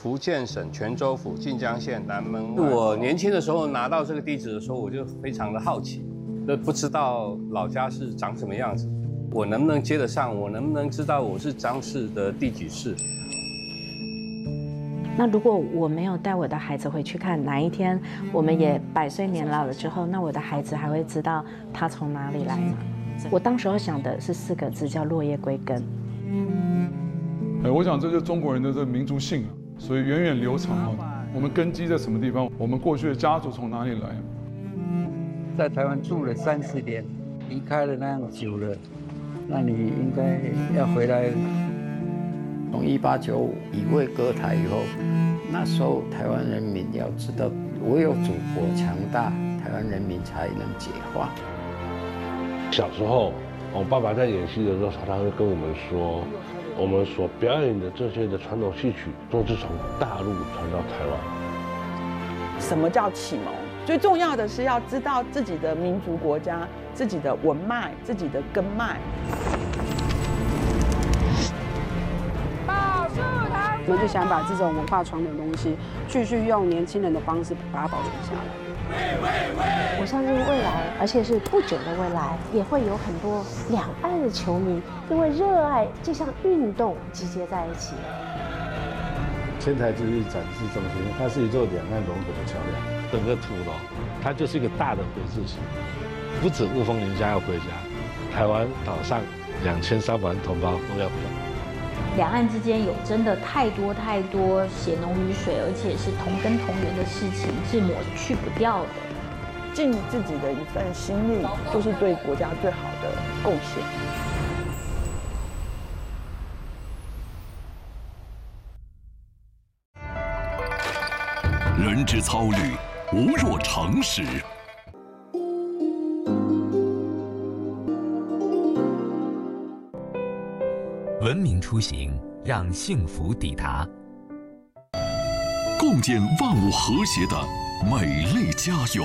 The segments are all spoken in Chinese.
福建省泉州府晋江县南门外。我年轻的时候拿到这个地址的时候，我就非常的好奇，不知道老家是长什么样子，我能不能接得上？我能不能知道我是张氏的第几世？ 那如果我没有带我的孩子回去看，哪一天我们也百岁年老了之后，那我的孩子还会知道他从哪里来吗？我当时候想的是4个字，叫落叶归根。 我想这就是中国人的这民族性啊，所以源远流长啊。我们根基在什么地方？我们过去的家族从哪里来？ 在台湾住了30年，离开了那样久了，那你应该要回来。从1895乙未割台以后，那时候台湾人民要知道，唯有祖国强大，台湾人民才能解放。 小时候，我爸爸在演戏的时候，常常会跟我们说，我们所表演的这些的传统戏曲，都是从大陆传到台湾。 什么叫启蒙？最重要的是要知道自己的民族国家、自己的文脉、自己的根脉。 我们就想把这种文化传统的东西，继续用年轻人的方式把它保存下来。 我相信未来，而且是不久的未来，也会有很多两岸的球迷因为热爱这项运动集结在一起。 千台之艺展示中心，它是一座两岸融合的桥梁。 整个土楼，它就是一个大的回字形，不止雾峰林家要回家，台湾岛上2300万同胞都要回来。 两岸之间有真的太多血浓于水，而且是同根同源的事情，是抹去不掉的。 尽自己的一份心力，就是对国家最好的贡献。 人之操履，无若常识。 文明出行，让幸福抵达。 共建万物和谐的美丽家园。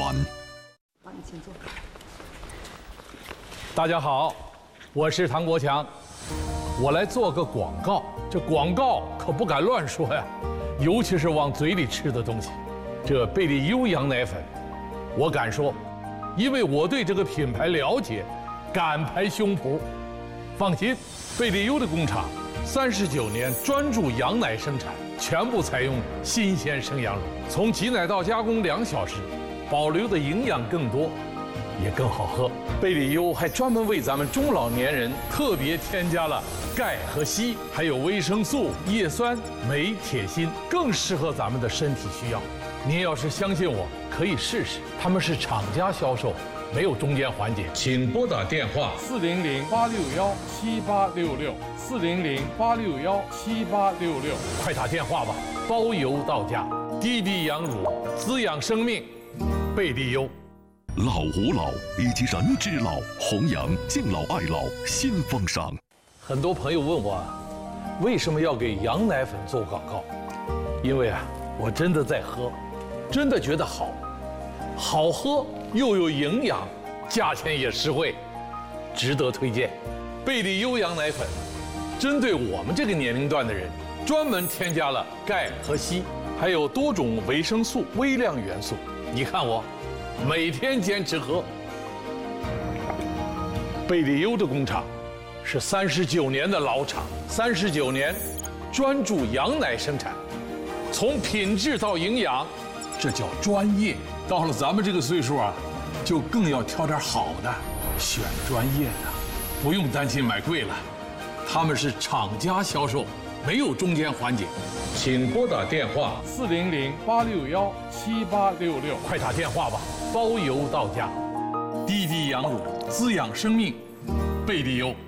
大家好，我是唐国强，我来做个广告。这广告可不敢乱说呀，尤其是往嘴里吃的东西。这贝利优羊奶粉，我敢说，因为我对这个品牌了解，敢拍胸脯。放心，贝利优的工厂39年专注羊奶生产，全部采用新鲜生羊乳，从挤奶到加工2小时，保留的营养更多，也更好喝。贝利优还专门为咱们中老年人特别添加了钙和硒，还有维生素、叶酸、镁、铁、锌，更适合咱们的身体需要。您要是相信我，可以试试，他们是厂家销售，没有中间环节。请拨打电话400-861-7866，400-861-7866，快打电话吧，包邮到家。滴滴羊乳，滋养生命，贝利优。 老吾老以及人之老，弘扬敬老爱老新风尚。 很多朋友问我，为什么要给羊奶粉做广告？因为我真的在喝，真的觉得好，好喝又有营养，价钱也实惠，值得推荐。贝利优羊奶粉，针对我们这个年龄段的人，专门添加了钙和硒，还有多种维生素、微量元素。你看我，每天坚持喝。贝利优的工厂是39年的老厂，39年专注羊奶生产，从品质到营养，这叫专业。到了咱们这个岁数就更要挑点好的，选专业的，不用担心买贵了。他们是厂家销售，没有中间环节。请拨打电话400-861-7866，快打电话吧，包邮到家。滴滴羊乳，滋养生命，贝利优。